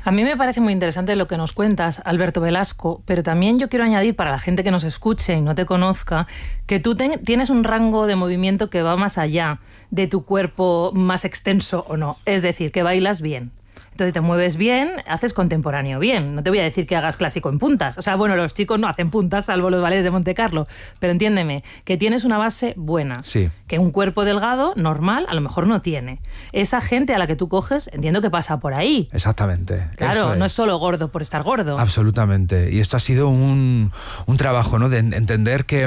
A mí me parece muy interesante lo que nos cuentas, Alberto Velasco, pero también yo quiero añadir para la gente que nos escuche y no te conozca, que tú tienes un rango de movimiento que va más allá de tu cuerpo más extenso o no. Es decir, que bailas bien. Entonces te mueves bien, haces contemporáneo bien. No te voy a decir que hagas clásico en puntas. O sea, bueno, los chicos no hacen puntas, salvo los ballets de Monte Carlo. Pero entiéndeme, que tienes una base buena. Sí. Que un cuerpo delgado, normal, a lo mejor no tiene. Esa gente a la que tú coges, entiendo que pasa por ahí. Exactamente. Claro, no es solo gordo por estar gordo. Absolutamente. Y esto ha sido un trabajo, ¿no? De entender que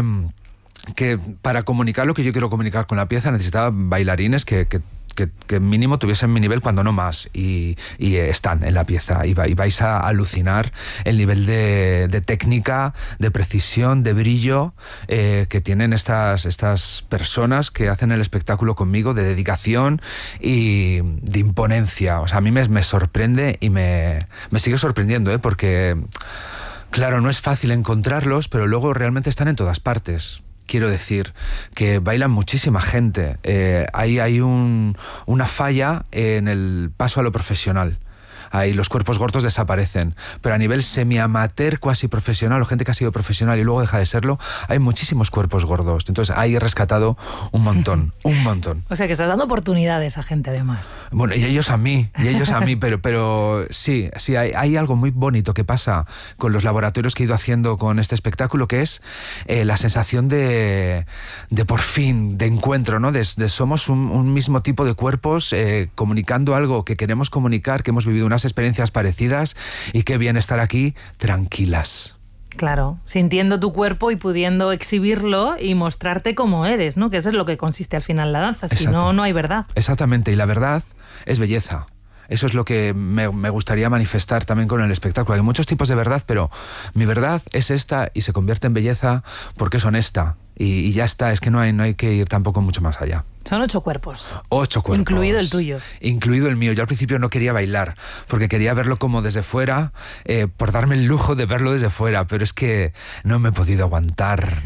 para comunicar lo que yo quiero comunicar con la pieza necesitaba bailarines que mínimo tuviesen mi nivel, cuando no más, y están en la pieza, y vais a alucinar el nivel de técnica, de precisión, de brillo que tienen estas personas que hacen el espectáculo conmigo, de dedicación y de imponencia. O sea, a mí me sorprende y me sigue sorprendiendo, porque claro, no es fácil encontrarlos, pero luego realmente están en todas partes. Quiero decir que bailan muchísima gente. Hay una falla en el paso a lo profesional. Ahí los cuerpos gordos desaparecen. Pero a nivel semi-amateur, cuasi profesional, o gente que ha sido profesional y luego deja de serlo, hay muchísimos cuerpos gordos. Entonces ahí he rescatado un montón, un montón. O sea que estás dando oportunidades a gente además. Bueno, y ellos a mí, pero sí, hay algo muy bonito que pasa con los laboratorios que he ido haciendo con este espectáculo, que es la sensación de por fin, de encuentro, ¿no? Somos un mismo tipo de cuerpos comunicando algo que queremos comunicar, que hemos vivido unas experiencias parecidas, y qué bien estar aquí tranquilas. Claro, sintiendo tu cuerpo y pudiendo exhibirlo y mostrarte cómo eres, ¿no? Que eso es lo que consiste al final la danza. Si no, no hay verdad. Exactamente, y la verdad es belleza. Eso es lo que me gustaría manifestar también con el espectáculo. Hay muchos tipos de verdad, pero mi verdad es esta y se convierte en belleza porque es honesta. Y ya está, es que no hay que ir tampoco mucho más allá. Son 8 cuerpos. 8 cuerpos. Incluido el tuyo. Incluido el mío. Yo al principio no quería bailar, porque quería verlo como desde fuera, por darme el lujo de verlo desde fuera, pero es que no me he podido aguantar,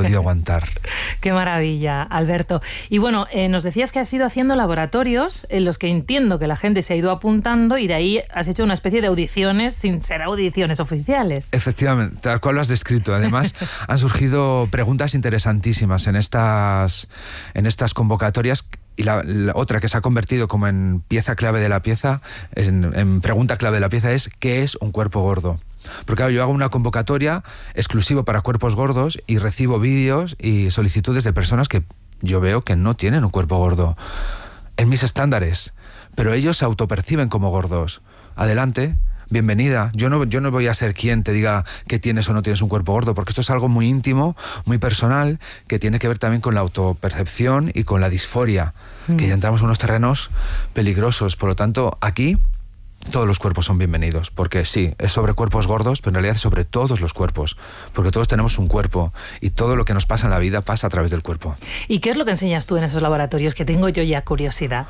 Qué maravilla, Alberto. Y bueno, nos decías que has ido haciendo laboratorios en los que entiendo que la gente se ha ido apuntando, y de ahí has hecho una especie de audiciones sin ser audiciones oficiales. Efectivamente, tal cual lo has descrito. Además, han surgido preguntas interesantísimas en estas convocatorias. Y la otra que se ha convertido como en pieza clave de la pieza, en pregunta clave de la pieza, es ¿qué es un cuerpo gordo? Porque claro, yo hago una convocatoria exclusiva para cuerpos gordos y recibo vídeos y solicitudes de personas que yo veo que no tienen un cuerpo gordo en mis estándares, pero ellos se autoperciben como gordos. Adelante. Bienvenida. Yo no voy a ser quien te diga que tienes o no tienes un cuerpo gordo, porque esto es algo muy íntimo, muy personal, que tiene que ver también con la autopercepción y con la disforia, que ya entramos en unos terrenos peligrosos. Por lo tanto, aquí todos los cuerpos son bienvenidos, porque sí, es sobre cuerpos gordos, pero en realidad es sobre todos los cuerpos, porque todos tenemos un cuerpo y todo lo que nos pasa en la vida pasa a través del cuerpo. ¿Y qué es lo que enseñas tú en esos laboratorios, que tengo yo ya curiosidad?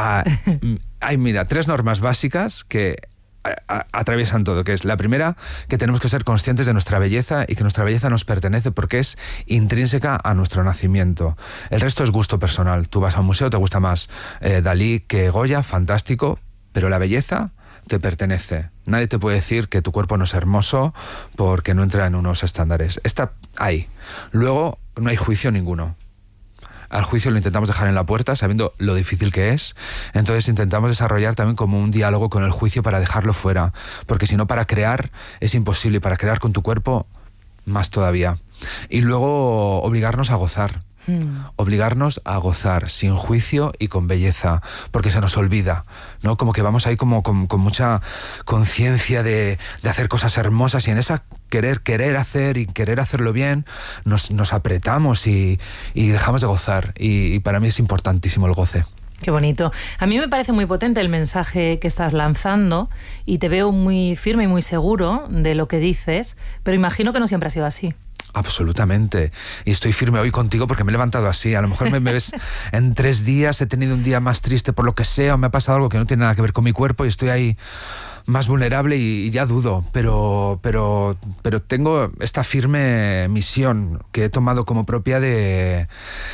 Mira, 3 normas básicas que atraviesan todo, que es la primera, que tenemos que ser conscientes de nuestra belleza y que nuestra belleza nos pertenece porque es intrínseca a nuestro nacimiento. El resto es gusto personal. Tú vas a un museo, te gusta más Dalí que Goya, fantástico, pero la belleza te pertenece. Nadie te puede decir que tu cuerpo no es hermoso porque no entra en unos estándares. Está ahí. Luego, no hay juicio ninguno. Al juicio lo intentamos dejar en la puerta, sabiendo lo difícil que es. Entonces intentamos desarrollar también como un diálogo con el juicio para dejarlo fuera, porque si no, para crear es imposible, y para crear con tu cuerpo más todavía. Y luego obligarnos a gozar. Obligarnos a gozar sin juicio y con belleza, porque se nos olvida, ¿no? Como que vamos ahí como con mucha conciencia de hacer cosas hermosas, y en esa querer hacer y querer hacerlo bien nos apretamos y dejamos de gozar, y para mí es importantísimo el goce. Qué bonito. A mí me parece muy potente el mensaje que estás lanzando, y te veo muy firme y muy seguro de lo que dices, pero imagino que no siempre ha sido así. Absolutamente. Y estoy firme hoy contigo porque me he levantado así. A lo mejor me ves en 3 días, he tenido un día más triste por lo que sea, o me ha pasado algo que no tiene nada que ver con mi cuerpo, y estoy ahí más vulnerable y ya dudo, pero tengo esta firme misión que he tomado como propia de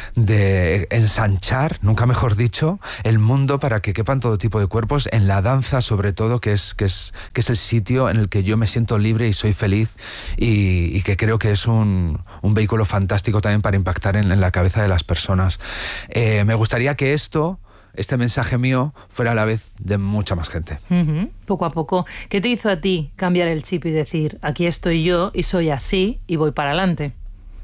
ensanchar, nunca mejor dicho, el mundo para que quepan todo tipo de cuerpos, en la danza sobre todo, que es el sitio en el que yo me siento libre y soy feliz, y que creo que es un vehículo fantástico también para impactar en la cabeza de las personas. Me gustaría que este mensaje mío fuera a la vez de mucha más gente. Poco a poco. ¿Qué te hizo a ti cambiar el chip y decir, aquí estoy yo y soy así y voy para adelante?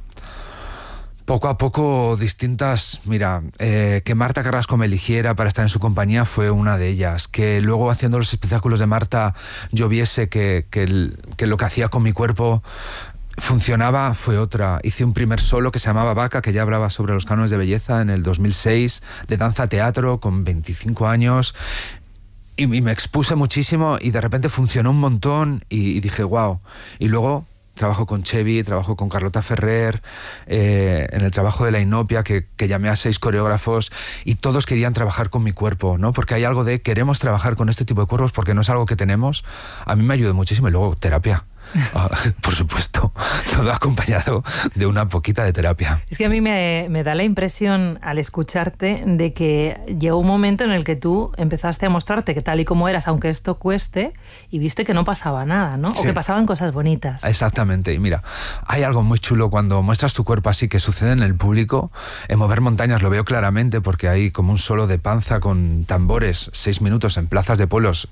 Poco a poco distintas, mira, que Marta Carrasco me eligiera para estar en su compañía fue una de ellas, que luego haciendo los espectáculos de Marta yo viese que lo que hacía con mi cuerpo funcionaba, fue otra. Hice un primer solo que se llamaba Vaca, que ya hablaba sobre los cánones de belleza en el 2006, de danza teatro con 25 años, y me expuse muchísimo y de repente funcionó un montón y dije, wow. Y luego trabajo con Chevy, trabajo con Carlota Ferrer, en el trabajo de La Inopia, que llamé a 6 coreógrafos y todos querían trabajar con mi cuerpo, ¿no? Porque hay algo de queremos trabajar con este tipo de cuerpos porque no es algo que tenemos. A mí me ayudó muchísimo. Y luego terapia. Por supuesto, todo acompañado de una poquita de terapia. Es que a mí me da la impresión al escucharte de que llegó un momento en el que tú empezaste a mostrarte que tal y como eras, aunque esto cueste, y viste que no pasaba nada, ¿no? Sí. O que pasaban cosas bonitas. Exactamente. Y mira, hay algo muy chulo cuando muestras tu cuerpo así que sucede en el público. En Mover Montañas lo veo claramente porque hay como un solo de panza con tambores, 6 minutos en plazas de pueblos.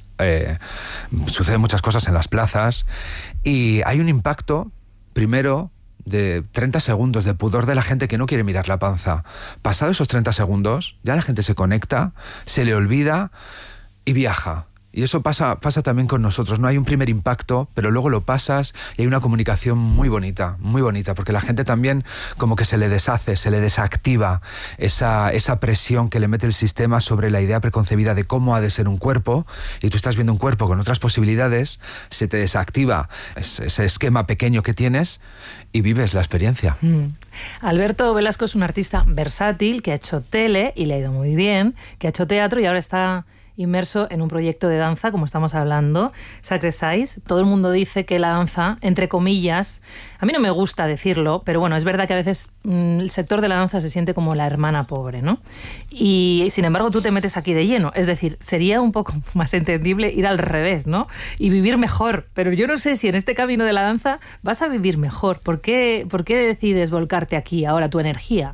Suceden muchas cosas en las plazas y hay un impacto, primero, de 30 segundos de pudor de la gente que no quiere mirar la panza. Pasado esos 30 segundos, ya la gente se conecta, se le olvida y viaja. Y eso pasa también con nosotros, ¿no? Hay un primer impacto, pero luego lo pasas y hay una comunicación muy bonita, porque la gente también como que se le deshace, se le desactiva esa presión que le mete el sistema sobre la idea preconcebida de cómo ha de ser un cuerpo, y tú estás viendo un cuerpo con otras posibilidades, se te desactiva ese esquema pequeño que tienes y vives la experiencia. Alberto Velasco es un artista versátil que ha hecho tele y le ha ido muy bien, que ha hecho teatro y ahora está inmerso en un proyecto de danza, como estamos hablando, Sacred Size. Todo el mundo dice que la danza, entre comillas, a mí no me gusta decirlo, pero bueno, es verdad que a veces el sector de la danza se siente como la hermana pobre, ¿no? Y sin embargo tú te metes aquí de lleno. Es decir, sería un poco más entendible ir al revés, ¿no? Y vivir mejor. Pero yo no sé si en este camino de la danza vas a vivir mejor. ¿Por qué decides volcarte aquí ahora, tu energía?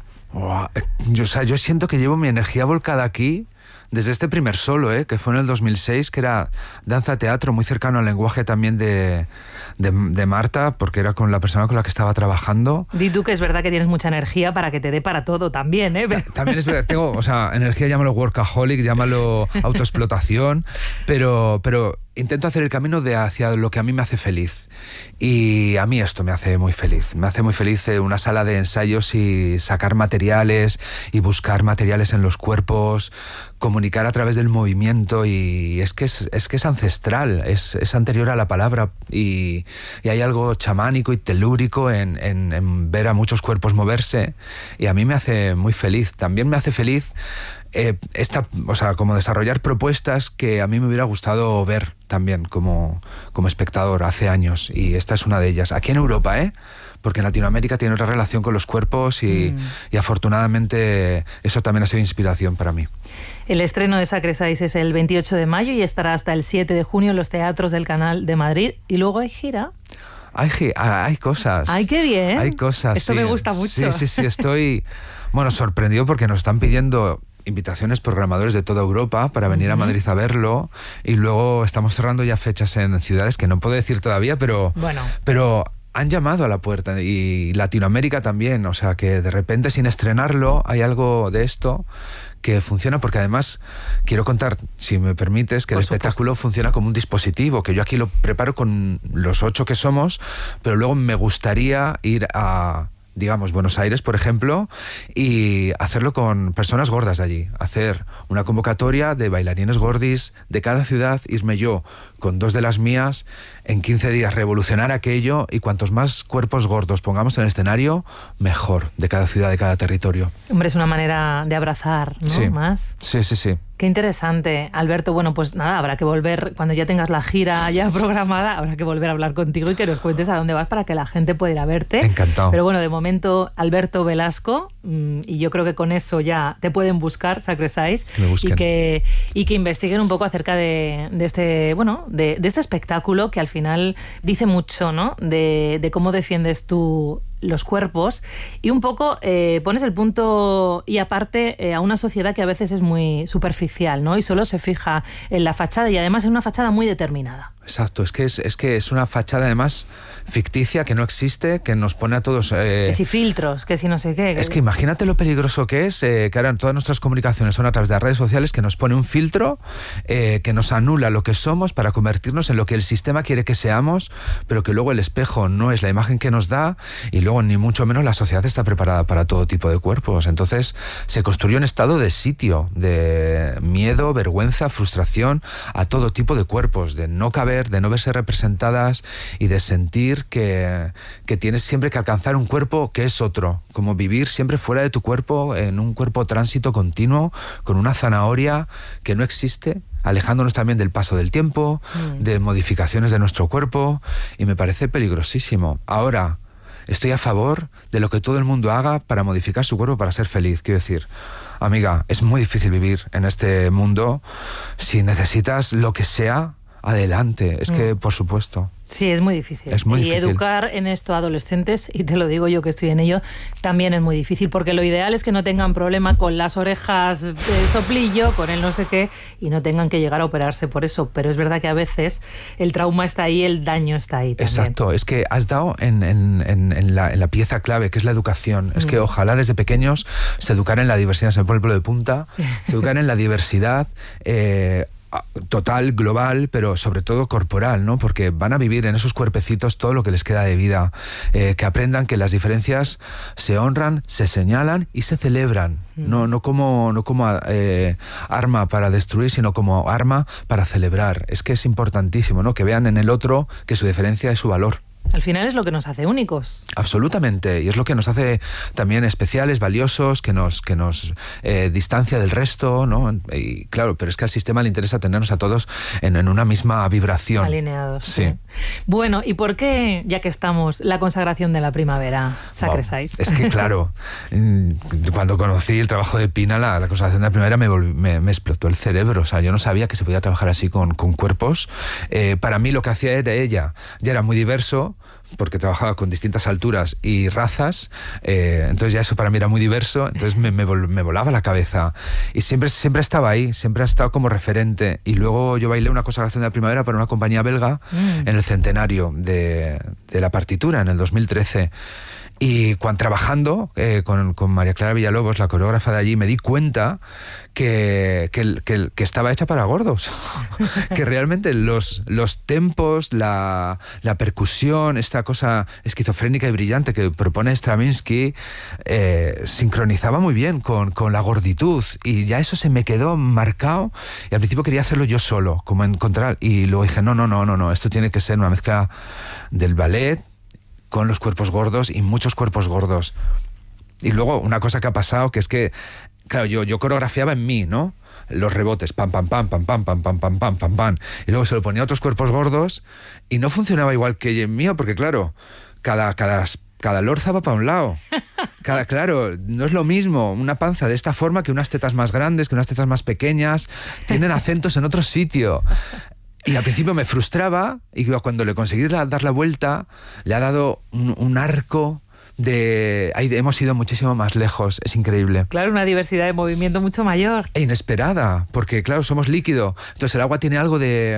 Yo siento que llevo mi energía volcada aquí desde este primer solo, que fue en el 2006, que era danza-teatro, muy cercano al lenguaje también de Marta, porque era con la persona con la que estaba trabajando. Di tú que es verdad que tienes mucha energía para que te dé para todo también, ¿eh? También es verdad, tengo, energía, llámalo workaholic, llámalo autoexplotación, pero intento hacer el camino hacia lo que a mí me hace feliz. Y a mí esto me hace muy feliz. Me hace muy feliz una sala de ensayos y sacar materiales y buscar materiales en los cuerpos, comunicar a través del movimiento, y es que es ancestral, es anterior a la palabra, y hay algo chamánico y telúrico en ver a muchos cuerpos moverse, y a mí me hace muy feliz. También me hace feliz como desarrollar propuestas que a mí me hubiera gustado ver también como espectador hace años, y esta es una de ellas. Aquí en Europa, porque en Latinoamérica tiene otra relación con los cuerpos y afortunadamente eso también ha sido inspiración para mí. El estreno de Sacred Size es el 28 de mayo y estará hasta el 7 de junio en los teatros del Canal de Madrid, y luego hay gira. Hay cosas. ¡Ay, qué bien! Hay cosas. Esto me gusta mucho. Sí, estoy sorprendido porque nos están pidiendo invitaciones programadores de toda Europa para venir a Madrid a verlo, y luego estamos cerrando ya fechas en ciudades que no puedo decir todavía, pero han llamado a la puerta, y Latinoamérica también, o sea que de repente sin estrenarlo hay algo de esto que funciona, porque además quiero contar, si me permites, que el espectáculo funciona como un dispositivo, que yo aquí lo preparo con los 8 que somos, pero luego me gustaría ir a, digamos, Buenos Aires, por ejemplo, y hacerlo con personas gordas de allí, hacer una convocatoria de bailarines gordis de cada ciudad, irme yo con 2 de las mías, en 15 días revolucionar aquello, y cuantos más cuerpos gordos pongamos en el escenario, mejor, de cada ciudad, de cada territorio. Hombre, es una manera de abrazar, ¿no? Sí. Más. Sí. Qué interesante, Alberto. Bueno, pues nada, habrá que volver, cuando ya tengas la gira ya programada, habrá que volver a hablar contigo y que nos cuentes a dónde vas para que la gente pueda ir a verte. Encantado. Pero bueno, de momento, Alberto Velasco, y yo creo que con eso ya te pueden buscar, Sacre Sais, y que investiguen un poco acerca de este, bueno, de este espectáculo que al final dice mucho, ¿no? De cómo defiendes tú los cuerpos y un poco pones el punto y aparte a una sociedad que a veces es muy superficial, ¿no? Y solo se fija en la fachada y además en una fachada muy determinada. Exacto, es que es una fachada además ficticia que no existe, que nos pone a todos... que si filtros, que si no sé qué. Es que imagínate lo peligroso que es, que ahora todas nuestras comunicaciones son a través de las redes sociales, que nos pone un filtro que nos anula lo que somos para convertirnos en lo que el sistema quiere que seamos, pero que luego el espejo no es la imagen que nos da y luego ni mucho menos la sociedad está preparada para todo tipo de cuerpos. Entonces se construyó un estado de sitio, de miedo, vergüenza, frustración a todo tipo de cuerpos, de no caber, de no verse representadas y de sentir que tienes siempre que alcanzar un cuerpo que es otro, como vivir siempre fuera de tu cuerpo, en un cuerpo tránsito continuo, con una zanahoria que no existe, alejándonos también del paso del tiempo, de modificaciones de nuestro cuerpo, y me parece peligrosísimo. Ahora, estoy a favor de lo que todo el mundo haga para modificar su cuerpo para ser feliz. Quiero decir, amiga, es muy difícil vivir en este mundo. Si necesitas lo que sea, adelante. Es que, por supuesto. Sí, es muy difícil. Es muy difícil. Educar en esto a adolescentes, y te lo digo yo que estoy en ello, también es muy difícil, porque lo ideal es que no tengan problema con las orejas de soplillo, con el no sé qué, y no tengan que llegar a operarse por eso. Pero es verdad que a veces el trauma está ahí, el daño está ahí también. Exacto, es que has dado en la pieza clave, que es la educación. Es que ojalá desde pequeños se educaran en la diversidad, se me pone el pelo de punta, se educaran en la diversidad total, global, pero sobre todo corporal, ¿no? Porque van a vivir en esos cuerpecitos todo lo que les queda de vida. Que aprendan que las diferencias se honran, se señalan y se celebran. No como arma para destruir, sino como arma para celebrar. Es que es importantísimo, ¿no? Que vean en el otro que su diferencia es su valor. Al final es lo que nos hace únicos. Absolutamente, y es lo que nos hace también especiales, valiosos, que nos distancia del resto, ¿no? Y claro, pero es que al sistema le interesa tenernos a todos en una misma vibración. Alineados. Sí. Bueno, ¿y por qué, ya que estamos, la consagración de la primavera, Sacre Sais? Es que claro, cuando conocí el trabajo de Pina, la consagración de la primavera me explotó el cerebro. O sea, yo no sabía que se podía trabajar así con cuerpos. Para mí lo que hacía ya era muy diverso, porque trabajaba con distintas alturas y razas, entonces ya eso para mí era muy diverso, entonces me volaba la cabeza y siempre estaba ahí, siempre ha estado como referente. Y luego yo bailé una consagración de la primavera para una compañía belga en el centenario de la partitura, en el 2013. Y cuando trabajando con María Clara Villalobos, la coreógrafa de allí, me di cuenta que estaba hecha para gordos. Que realmente los tempos, la percusión, esta cosa esquizofrénica y brillante que propone Stravinsky, sincronizaba muy bien con la gorditud. Y ya eso se me quedó marcado. Y al principio quería hacerlo yo solo, como encontrar. Y luego dije, no, esto tiene que ser una mezcla del ballet con los cuerpos gordos y muchos cuerpos gordos. Y luego una cosa que ha pasado, que es que, claro, yo coreografiaba en mí, ¿no? Los rebotes, pam, pam, pam, pam, pam, pam, pam, pam, pam, pam, pam. Y luego se lo ponía a otros cuerpos gordos y no funcionaba igual que en mío, porque claro, cada lorza va para un lado. Claro, no es lo mismo una panza de esta forma que unas tetas más grandes, que unas tetas más pequeñas. Tienen acentos en otro sitio. Y al principio me frustraba, y cuando le conseguí dar la vuelta, le ha dado un arco hemos ido muchísimo más lejos, es increíble. Claro, una diversidad de movimiento mucho mayor. E inesperada, porque claro, somos líquido, entonces el agua tiene algo de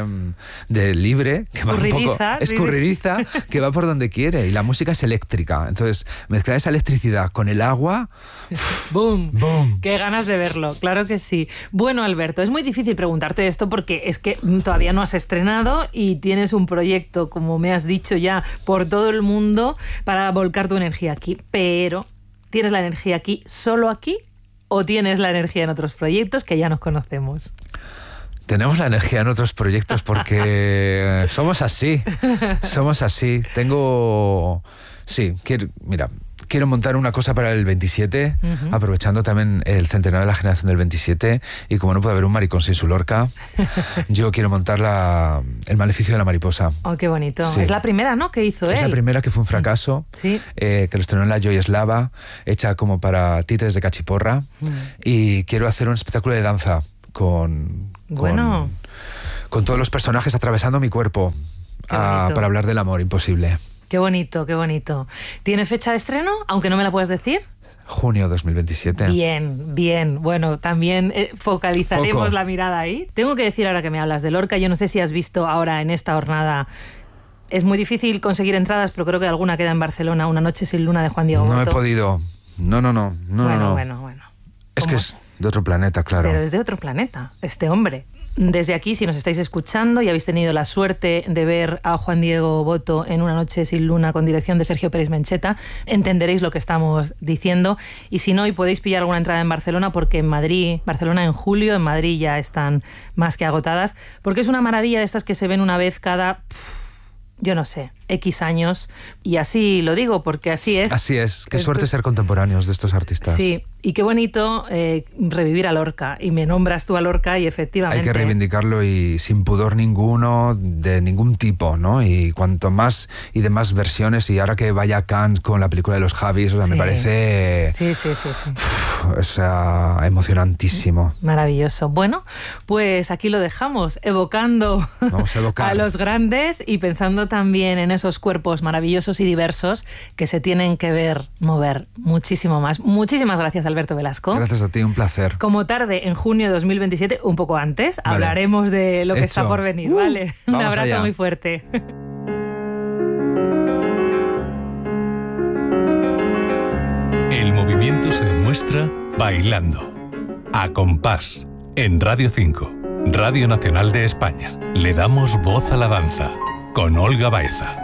libre, que va un poco escurridiza, que va por donde quiere, y la música es eléctrica, entonces mezclar esa electricidad con el agua... ¡Boom! ¡Boom! ¡Qué ganas de verlo! Claro que sí. Bueno, Alberto, es muy difícil preguntarte esto porque es que todavía no has estrenado y tienes un proyecto, como me has dicho ya, por todo el mundo para volcar tu energía aquí, pero ¿tienes la energía aquí, solo aquí, o tienes la energía en otros proyectos que ya nos conocemos? Tenemos la energía en otros proyectos porque somos así. quiero montar una cosa para el 27, aprovechando también el centenario de la generación del 27, y como no puede haber un maricón sin su Lorca, yo quiero montar El maleficio de la mariposa. Oh, qué bonito. Sí. Es la primera, ¿no?, que hizo él. Es la primera, que fue un fracaso, sí. Que lo estrenó en la Joy Eslava, hecha como para títeres de cachiporra, y quiero hacer un espectáculo de danza con todos los personajes atravesando mi cuerpo para hablar del amor imposible. Qué bonito, qué bonito. ¿Tiene fecha de estreno, aunque no me la puedas decir? Junio 2027. Bien, bien. Bueno, también focalizaremos la mirada ahí. Tengo que decir, ahora que me hablas de Lorca, yo no sé si has visto ahora en esta jornada... Es muy difícil conseguir entradas, pero creo que alguna queda en Barcelona, Una noche sin luna, de Juan Diego Boto. No he podido. No. Bueno. Es que es de otro planeta, claro. Pero es de otro planeta, este hombre. Desde aquí, si nos estáis escuchando y habéis tenido la suerte de ver a Juan Diego Boto en Una noche sin luna, con dirección de Sergio Pérez Mencheta, entenderéis lo que estamos diciendo. Y si no, y podéis pillar alguna entrada en Barcelona, porque en Barcelona en julio, en Madrid ya están más que agotadas, porque es una maravilla de estas que se ven una vez cada... yo no sé, X años, y así lo digo porque así es. Así es, qué suerte ser contemporáneos de estos artistas. Sí, y qué bonito revivir a Lorca, y me nombras tú a Lorca y efectivamente... Hay que reivindicarlo y sin pudor ninguno, de ningún tipo, ¿no? Y cuanto más y de más versiones, y ahora que vaya a Cannes con la película de los Javis, o sea, me parece... Sí. Es emocionantísimo. Maravilloso. Bueno, pues aquí lo dejamos, evocando a los grandes y pensando también en esos cuerpos maravillosos y diversos que se tienen que ver mover muchísimo más. Muchísimas gracias, Alberto Velasco. Gracias a ti, un placer. Como tarde, en junio de 2027, un poco antes, hablaremos de lo que está por venir, ¿vale? Un abrazo allá. Muy fuerte. El movimiento se demuestra bailando. A compás, en Radio 5, Radio Nacional de España. Le damos voz a la danza, con Olga Baeza.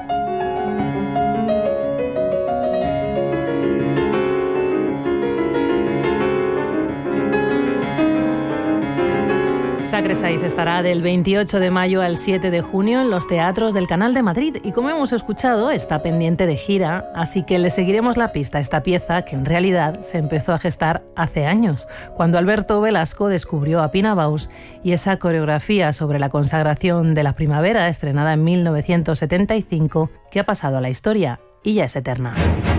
Sacre Sais estará del 28 de mayo al 7 de junio en los teatros del Canal de Madrid y, como hemos escuchado, está pendiente de gira, así que le seguiremos la pista a esta pieza que en realidad se empezó a gestar hace años, cuando Alberto Velasco descubrió a Pina Bausch y esa coreografía sobre la consagración de la primavera, estrenada en 1975, que ha pasado a la historia y ya es eterna.